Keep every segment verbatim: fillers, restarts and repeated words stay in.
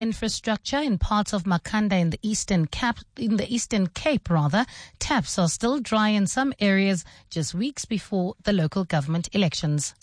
Infrastructure in parts of Makhanda in the Eastern Cap, in the Eastern Cape rather, taps are still dry in some areas just weeks before the local government elections.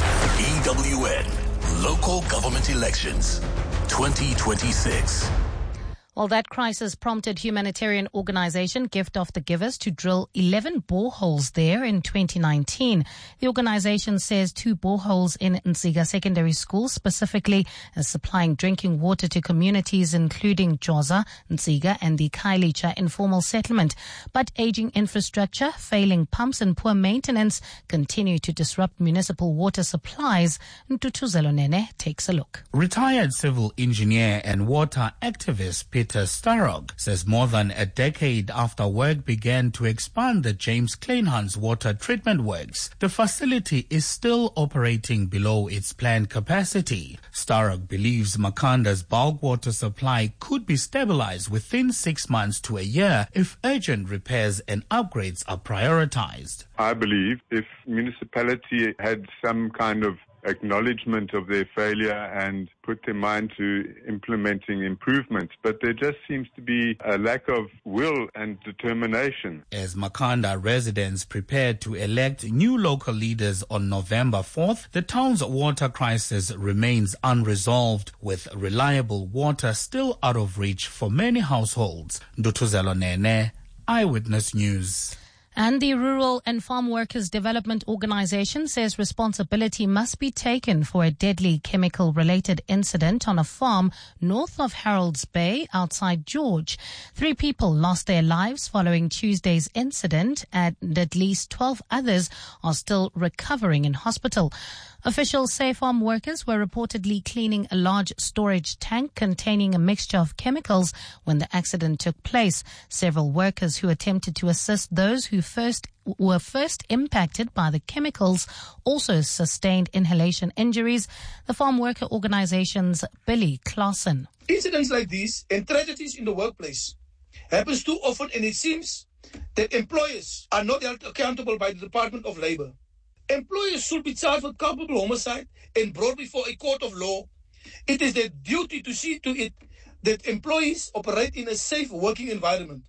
E W N Local Government Elections twenty twenty-six. Well, that crisis prompted humanitarian organization Gift of the Givers to drill eleven boreholes there in twenty nineteen. The organization says two boreholes in Ntsiga Secondary School specifically are supplying drinking water to communities including Joza, Ntsiga and the Khayelitsha informal settlement. But aging infrastructure, failing pumps and poor maintenance continue to disrupt municipal water supplies. Ntutuzelo Nene takes a look. Retired civil engineer and water activist Peter Starrog says more than a decade after work began to expand the James Kleinhans water treatment works, the facility is still operating below its planned capacity. Starrog believes Makhanda's bulk water supply could be stabilized within six months to a year if urgent repairs and upgrades are prioritized. I believe if municipality had some kind of acknowledgement of their failure and put their mind to implementing improvements, but there just seems to be a lack of will and determination. As Makhanda residents prepare to elect new local leaders on November fourth, the town's water crisis remains unresolved, with reliable water still out of reach for many households. Ndutuzelo Nene, Eyewitness News. And the Rural and Farm Workers Development Organization says responsibility must be taken for a deadly chemical-related incident on a farm north of Harold's Bay outside George. Three people lost their lives following Tuesday's incident, and at least twelve others are still recovering in hospital. Officials say farm workers were reportedly cleaning a large storage tank containing a mixture of chemicals when the accident took place. Several workers who attempted to assist those who first were first impacted by the chemicals also sustained inhalation injuries. The farm worker organization's Billy Clausen. Incidents like these and tragedies in the workplace happens too often, and it seems that employers are not held accountable by the Department of Labor. Employers should be charged with culpable homicide and brought before a court of law. It is their duty to see to it that employees operate in a safe working environment.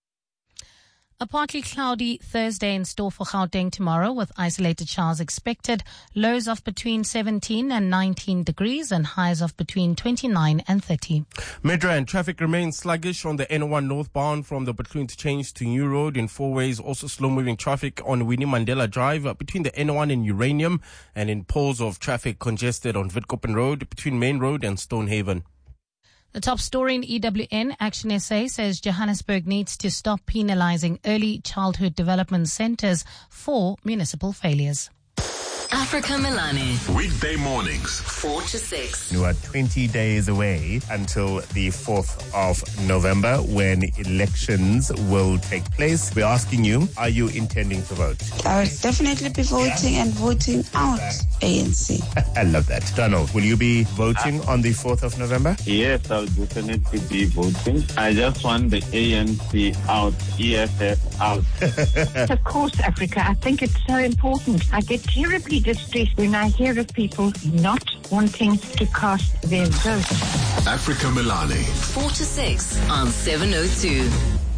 A partly cloudy Thursday in store for Gauteng tomorrow, with isolated showers expected. Lows of between seventeen and nineteen degrees and highs of between twenty-nine and thirty. Midrand traffic remains sluggish on the N one northbound from the Bethune Change to New Road in four ways. Also slow-moving traffic on Winnie Mandela Drive between the N one and Uranium, and in poles of traffic congested on Witkoppen Road between Main Road and Stonehaven. The top story in E W N, Action S A, says Johannesburg needs to stop penalizing early childhood development centers for municipal failures. Africa Milani. Weekday mornings, four to six. We are twenty days away until the fourth of November when elections will take place. We're asking you, are you intending to vote? I will definitely be voting and voting out A N C. I love that. Donald, will you be voting on the fourth of November? Yes, I'll definitely be voting. I just want the A N C out, E F F out. Of course, Africa. I think it's so important. I get terribly distressed when I hear of people not wanting to cast their vote. Africa Milani. four to six on seven oh two.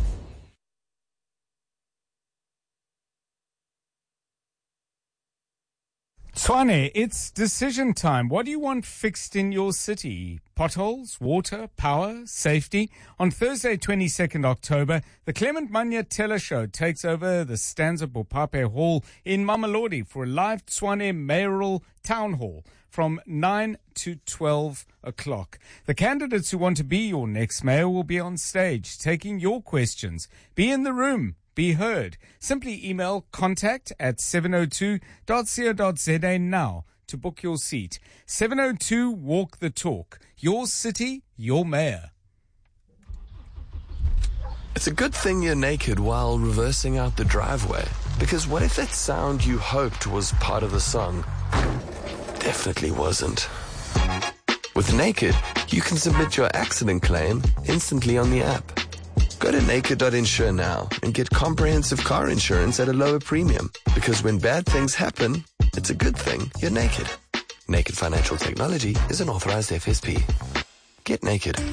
Tshwane, it's decision time. What do you want fixed in your city? Potholes, water, power, safety? On Thursday, twenty-second October, the Clement Manya Teller Show takes over the Stanza Bopape Hall in Mamelodi for a live Tshwane mayoral town hall from nine to twelve o'clock. The candidates who want to be your next mayor will be on stage taking your questions. Be in the room. Be heard. Simply email contact at seven oh two dot co dot za now to book your seat. seven oh two Walk the Talk. Your city, your mayor. It's a good thing you're naked while reversing out the driveway. Because what if that sound you hoped was part of the song definitely wasn't? With Naked, you can submit your accident claim instantly on the app. Go to naked dot insure now and get comprehensive car insurance at a lower premium. Because when bad things happen, it's a good thing you're naked. Naked Financial Technology is an authorized F S P. get naked.